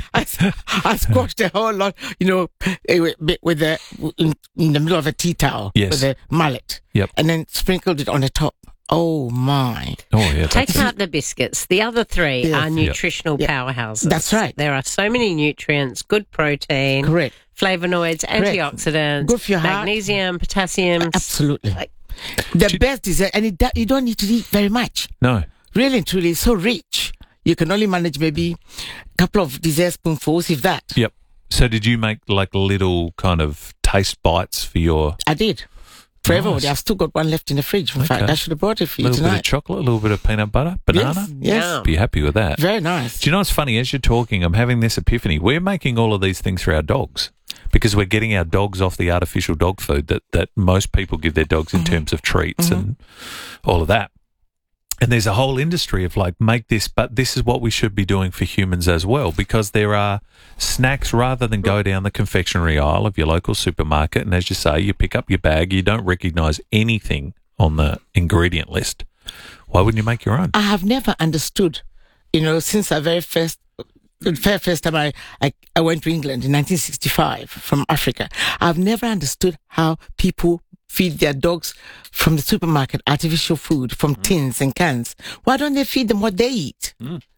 I squashed a whole lot, in the middle of a tea towel with a mallet. Yep. And then sprinkled it on the top. Oh, my. Oh, yeah. Take out the biscuits. The other 3 are nutritional powerhouses. That's right. There are so many nutrients, good protein. Correct. Flavonoids, antioxidants, good for your magnesium, potassium. Absolutely. The best dessert, and you don't need to eat very much. No. Really and truly, it's so rich. You can only manage maybe a couple of dessert spoonfuls, if that. Yep. So did you make like little kind of taste bites for your... I did. For everybody. I've still got one left in the fridge. In fact, I should have brought it for you tonight. A little bit of chocolate, a little bit of peanut butter, banana. Yes. Be happy with that. Very nice. Do you know what's funny? As you're talking, I'm having this epiphany. We're making all of these things for our dogs because we're getting our dogs off the artificial dog food that most people give their dogs in terms of treats and all of that. And there's a whole industry of like, make this, but this is what we should be doing for humans as well, because there are snacks rather than go down the confectionery aisle of your local supermarket. And as you say, you pick up your bag, you don't recognise anything on the ingredient list. Why wouldn't you make your own? I have never understood, since the very first time I went to England in 1965 from Africa, I've never understood how people feed their dogs from the supermarket artificial food from tins and cans. Why don't they feed them what they eat?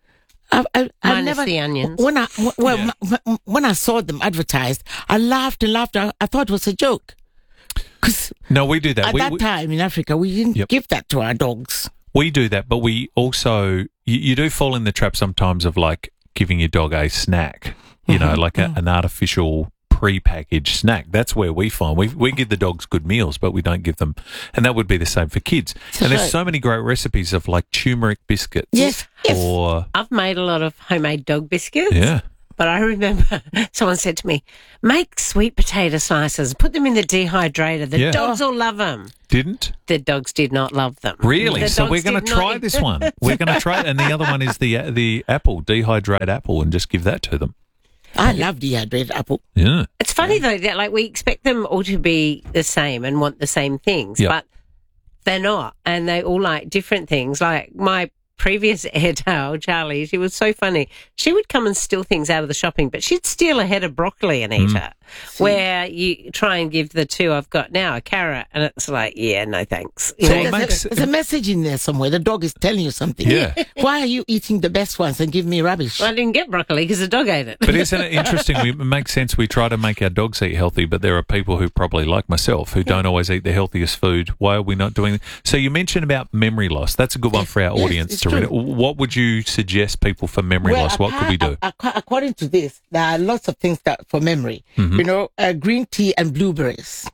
I never the onions. When I saw them advertised, I laughed and laughed. I thought it was a joke. No, we do that. At that time in Africa, we didn't give that to our dogs. We do that, but we also you do fall in the trap sometimes of like giving your dog a snack. Like an artificial pre-packaged snack. That's where we find we give the dogs good meals, but we don't give them, and that would be the same for kids. And there's so many great recipes of like turmeric biscuits. Yes. I've made a lot of homemade dog biscuits. Yeah. But I remember someone said to me, make sweet potato slices, put them in the dehydrator. The dogs will love them. Didn't? The dogs did not love them. Really? So we're going to try this one. We're going to try it. And the other one is the apple, dehydrated apple, and just give that to them. I love dehydrated apple. Yeah. It's funny, though, that like we expect them all to be the same and want the same things, but they're not. And they all like different things. Like my previous Airedale, Charlie, she was so funny. She would come and steal things out of the shopping, but she'd steal a head of broccoli and eat it. Where you try and give the two I've got now a carrot, and it's like, yeah, no thanks. So there's a message in there somewhere. The dog is telling you something. Yeah. Why are you eating the best ones and give me rubbish? Well, I didn't get broccoli because the dog ate it. But isn't it interesting? It makes sense. We try to make our dogs eat healthy, but there are people who probably, like myself, who don't always eat the healthiest food. Why are we not doing it? So you mentioned about memory loss. That's a good one for our audience to read. What would you suggest people for memory loss? What could we do? According to this, there are lots of things that for memory. Mm-hmm. You know, green tea and blueberries.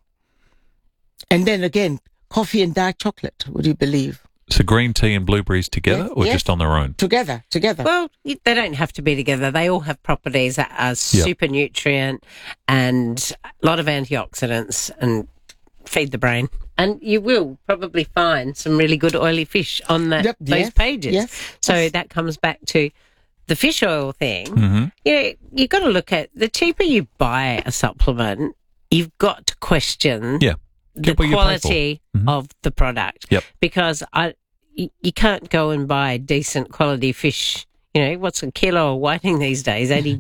And then again, coffee and dark chocolate, would you believe? So green tea and blueberries together or just on their own? Together. Well, they don't have to be together. They all have properties that are super nutrient and a lot of antioxidants and feed the brain. And you will probably find some really good oily fish on those pages. Yes. So that comes back to the fish oil thing. Mm-hmm. You've got to look at the cheaper you buy a supplement, you've got to question the quality of the product. Yep. Because you can't go and buy decent quality fish. You know, what's a kilo of whiting these days? $80,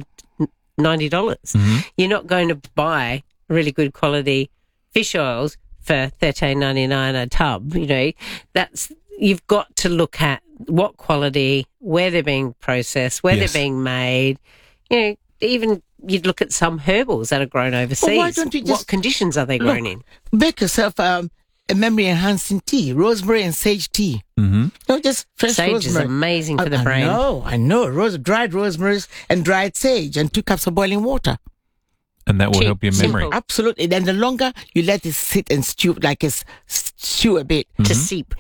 $90. Mm-hmm. You're not going to buy really good quality fish oils for $13.99 a tub. You know, you've got to look at what quality, where they're being processed, where they're being made. You know, even you'd look at some herbals that are grown overseas. Well, why don't you just, what conditions are they grown in? Make yourself a memory-enhancing tea, rosemary and sage tea. Mm-hmm. No, just fresh sage rosemary. Is amazing for the brain. I know. Dried rosemary and dried sage and 2 cups of boiling water. And that will help your memory. Simple. Absolutely. Then the longer you let it sit and stew, stew a bit. To seep.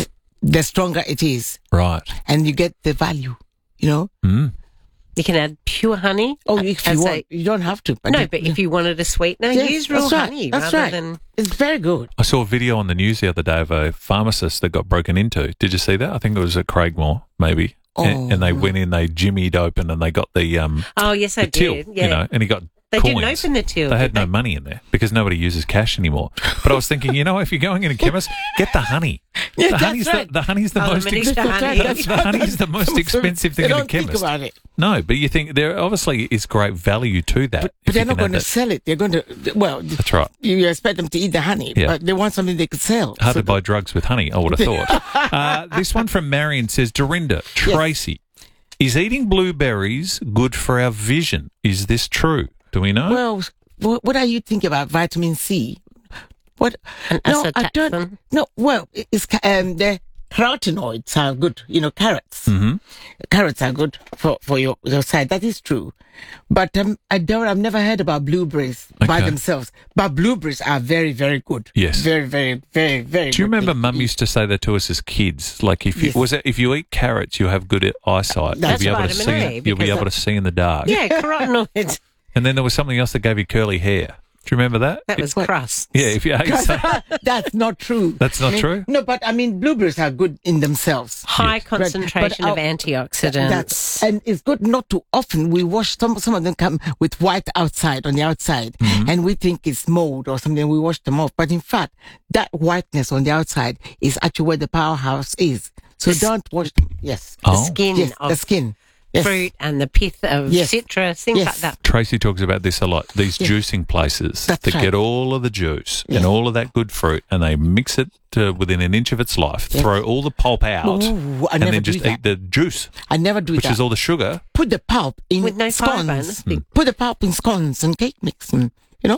The stronger it is. Right. And you get the value, you know? Mm. You can add pure honey. Oh, if you want. You don't have to. But if you wanted a sweetener, use real honey rather than... It's very good. I saw a video on the news the other day of a pharmacist that got broken into. Did you see that? I think it was at Craigmore, maybe. Oh. And they went in, they jimmied open, and they got the oh, yes, I till, did. Yeah. You know, and he got They coins. didn't open the till. They had no money in there because nobody uses cash anymore. But I was thinking, you know, if you're going in a chemist, get the honey. Yeah, the honey's right. the honey's the most honey. the honey's the most expensive thing in a chemist. Think about it. No, but you think there obviously is great value to that. But they're not going to sell it. They're going to, well, that's right. You expect them to eat the honey, but they want something they could sell. Hard to buy drugs with honey, I would have thought. This one from Marion says, Dorinda, Tracy, is eating blueberries good for our vision? Is this true? Do we know? Well, what are you thinking about vitamin C? What? No, I don't. No, well, it's the carotenoids are good. You know, carrots. Mm-hmm. Carrots are good for your side. That is true. But I've never heard about blueberries by themselves. But blueberries are very, very good. Yes. Very, very, very, very good. Do you remember Mum used to say that to us as kids? Like if you eat carrots, you have good eyesight. That's you'll be able to vitamin see. A, You'll be able to see in the dark. Yeah, carotenoids. And then there was something else that gave you curly hair. Do you remember that? That was crust. Yeah, if you ate That's not true. That's not true? No, but I mean, blueberries are good in themselves. High concentration of antioxidants. And it's good not to often. We wash some of them come with white outside on the outside, and we think it's mold or something. We wash them off. But in fact, that whiteness on the outside is actually where the powerhouse is. So don't wash them. Yes. The skin of the skin. Fruit and the pith of citrus, things like that. Tracy talks about this a lot. These juicing places that get all of the juice and all of that good fruit, and they mix it to within an inch of its life, throw all the pulp out, and then just eat the juice. I never do that. Which is all the sugar. Put the pulp in with no scones. Put the pulp in scones and cake mix, and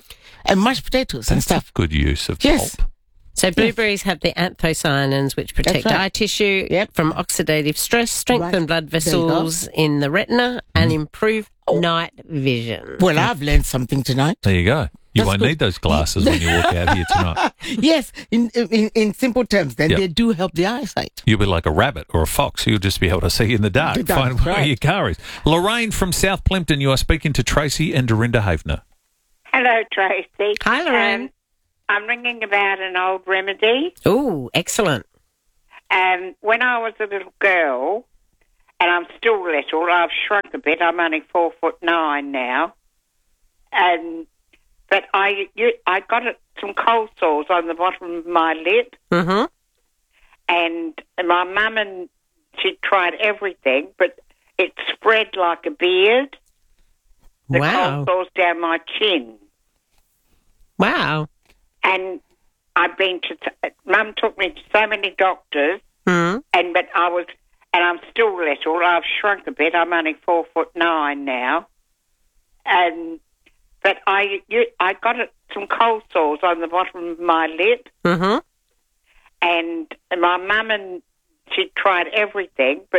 and mashed potatoes and stuff. Good use of pulp. So blueberries have the anthocyanins, which protect eye tissue from oxidative stress, strengthen blood vessels in the retina, and improve night vision. Well, I've learned something tonight. There you go. You won't need those glasses when you walk out here tonight. Yes, in simple terms, then they do help the eyesight. You'll be like a rabbit or a fox. You'll just be able to see in the dark. Find where your car is. Lorraine from South Plympton, you are speaking to Tracy and Dorinda Havner. Hello, Tracy. Hi, Lorraine. I'm ringing about an old remedy. Oh, excellent. When I was a little girl, and I'm still little, I've shrunk a bit. I'm only 4'9" now. But I got some cold sores on the bottom of my lip. Mm-hmm. And my mum, and she tried everything, but it spread like a beard. The cold sores down my chin. Wow. And I've been to, Mum took me to so many doctors, Mm. but I'm still little. I've shrunk a bit. I'm only 4'9" now. But I got some cold sores on the bottom of my lip. Mm-hmm. And my mum, and she tried everything, but